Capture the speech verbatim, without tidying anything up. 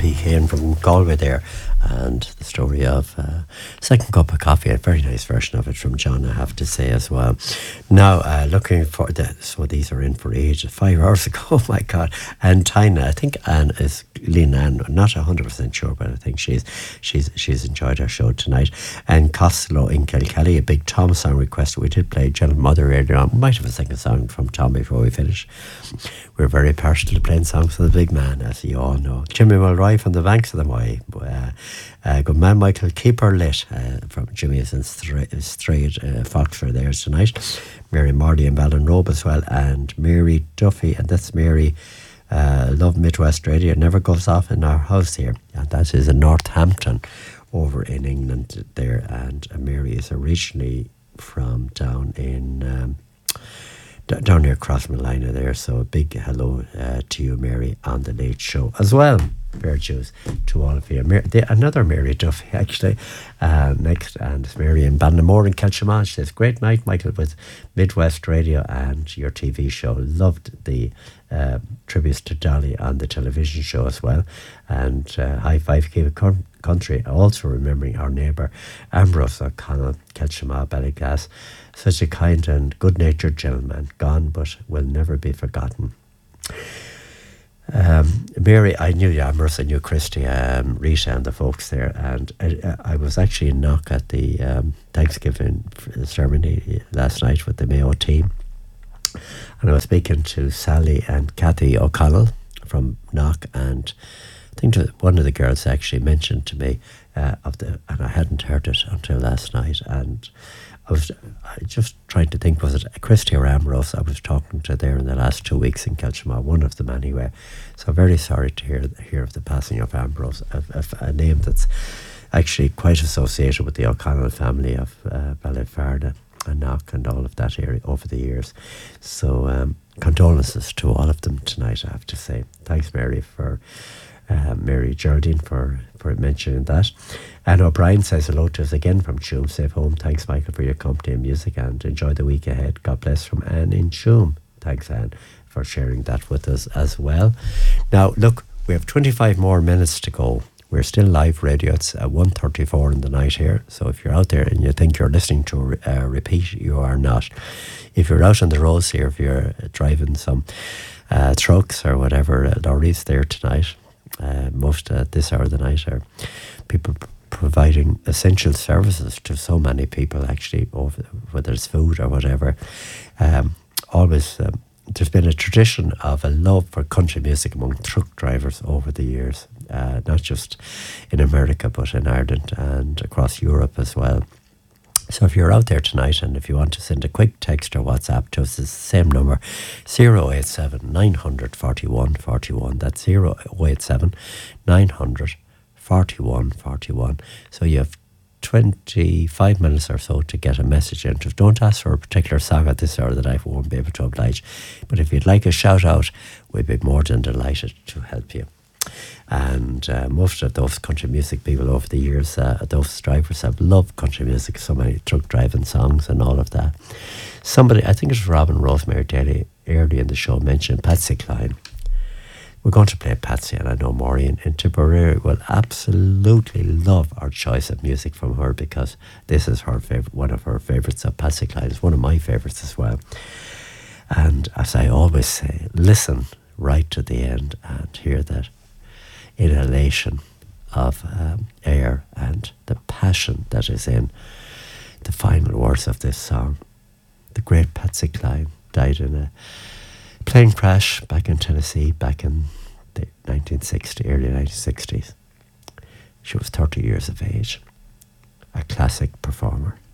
P. Kane from Galway there, and the story of uh, Second Cup of Coffee, a very nice version of it from John, I have to say as well. Now, uh, looking for the, so these are in for age five hours ago, oh my God, and Tina, I think Anne is, Lean Anne, not one hundred percent sure, but I think she's she's she's enjoyed our show tonight. And Costello in Kilkelly, a big Tom song request. We did play Gentle Mother earlier on. We might have a second song from Tom before we finish. We're very partial to playing songs for the big man, as you all know. Jimmy Mulroy from the Banks of the Moy. Uh, uh, good man, Michael, keep her lit, uh, from Jimmy's and Straight uh, Foxford there tonight. Mary Marty and Ballinrobe as well, and Mary Duffy, and that's Mary, uh, Love Midwest Radio, never goes off in our house here, and that is in Northampton over in England there. And uh, Mary is originally from down in um, d- down near Crossmolina there, so a big hello uh, to you, Mary, on the Late Show as well. Virtues to all of you. Mar- the, another Mary Duffy actually uh, next, and it's Mary in Bandamore in Kelchaman. She says, great night, Michael, with Midwest Radio and your T V show. Loved the uh, tributes to Dolly on the television show as well, and uh, high five keep it con- country. Also remembering our neighbour Ambrose O'Connell, Kelchaman, Ballyglass, such a kind and good-natured gentleman, gone but will never be forgotten. Um, Mary, I knew Ambrose, I knew Christy, um, Rita and the folks there, and I, I was actually in Knock at the um, Thanksgiving ceremony last night with the Mayo team, and I was speaking to Sally and Kathy O'Connell from Knock, and I think one of the girls actually mentioned to me uh, of the, and I hadn't heard it until last night, and I was I just trying to think, was it Christy or Ambrose I was talking to there in the last two weeks in Kelchaman, one of them anyway. So very sorry to hear hear of the passing of Ambrose, a, a, a name that's actually quite associated with the O'Connell family of uh, Ballyfarda and Knock and all of that area over the years. So um, condolences to all of them tonight, I have to say. Thanks, Mary, for Uh, Mary Geraldine for, for mentioning that. And O'Brien says hello to us again from Tuam. Safe home. Thanks, Michael, for your company and music, and enjoy the week ahead. God bless, from Anne in Tuam. Thanks, Anne, for sharing that with us as well. Now, look, we have twenty-five more minutes to go. We're still live radio. It's uh, one thirty-four in the night here. So if you're out there and you think you're listening to a uh, repeat, you are not. If you're out on the roads here, if you're uh, driving some uh, trucks or whatever, uh, lorries there tonight, Uh, most at uh, this hour of the night are people p- providing essential services to so many people, actually, over, whether it's food or whatever. Um, always, um, there's been a tradition of a love for country music among truck drivers over the years, uh, not just in America, but in Ireland and across Europe as well. So if you're out there tonight and if you want to send a quick text or WhatsApp to us, it's the same number, zero eight seven nine hundred forty-one forty-one. That's zero eight seven nine hundred forty-one forty-one. So you have twenty-five minutes or so to get a message in. Don't ask for a particular song at this hour that I won't be able to oblige. But if you'd like a shout out, we'd be more than delighted to help you. And uh, most of those country music people over the years, uh, those drivers have loved country music, so many truck driving songs and all of that. Somebody, I think it was Robin Rosemary Daly early in the show, mentioned Patsy Cline. We're going to play Patsy, and I know Maureen in Tipperary will absolutely love our choice of music from her, because this is her favorite, one of her favorites. Of Patsy Cline is one of my favorites as well. And as I always say, listen right to the end and hear that inhalation of um, air and the passion that is in the final words of this song. The great Patsy Cline died in a plane crash back in Tennessee back in the nineteen sixties, early nineteen sixties. She was thirty years of age, a classic performer.